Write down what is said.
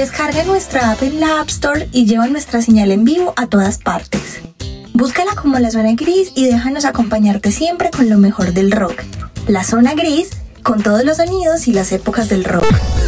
Descarga nuestra app en la App Store y lleva nuestra señal en vivo a todas partes. Búscala como La Zona Gris y déjanos acompañarte siempre con lo mejor del rock. La Zona Gris, con todos los sonidos y las épocas del rock.